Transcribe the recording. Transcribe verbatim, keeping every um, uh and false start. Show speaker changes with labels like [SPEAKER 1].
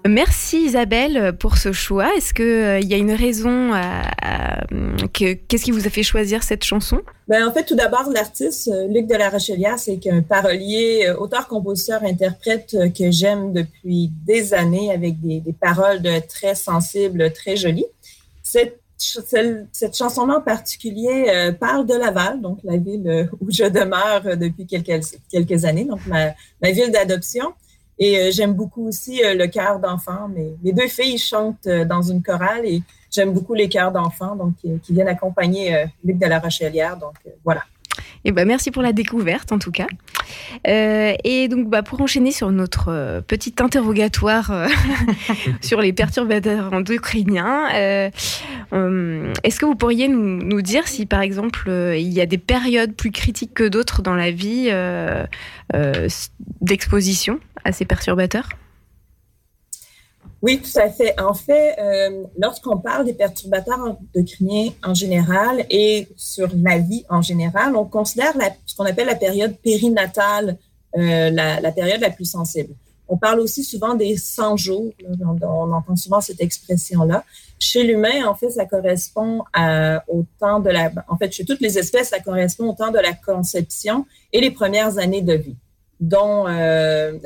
[SPEAKER 1] Merci Isabelle pour ce choix. Est-ce qu'il euh, y a une raison à, à, que, qu'est-ce qui vous a fait choisir cette chanson?
[SPEAKER 2] Ben, en fait, tout d'abord, l'artiste, Luc de la Rochelière, c'est un parolier, auteur, compositeur, interprète que j'aime depuis des années avec des, des paroles très sensibles, très jolies. Cette, cette, cette chanson-là en particulier euh, parle de Laval, donc la ville où je demeure depuis quelques, quelques années, donc ma, ma ville d'adoption. Et euh, j'aime beaucoup aussi euh, le chœur d'enfants. Mes, mes deux filles chantent euh, dans une chorale et j'aime beaucoup les chœurs d'enfants donc, qui, qui viennent accompagner euh, Luc de la Rochelière. Donc, euh, voilà.
[SPEAKER 1] Et ben, merci pour la découverte, en tout cas. Euh, et donc, bah, pour enchaîner sur notre euh, petit interrogatoire euh, sur les perturbateurs endocriniens, euh, euh, est-ce que vous pourriez nous, nous dire si, par exemple, euh, il y a des périodes plus critiques que d'autres dans la vie euh, euh, d'exposition à ces perturbateurs?
[SPEAKER 2] Oui, tout à fait. En fait, euh, lorsqu'on parle des perturbateurs endocriniens en général et sur la vie en général, on considère la, ce qu'on appelle la période périnatale, euh, la, la période la plus sensible. On parle aussi souvent des cent jours, on, on entend souvent cette expression-là. Chez l'humain, en fait, ça correspond à, au temps de la... En fait, chez toutes les espèces, ça correspond au temps de la conception et les premières années de vie, dont... Euh,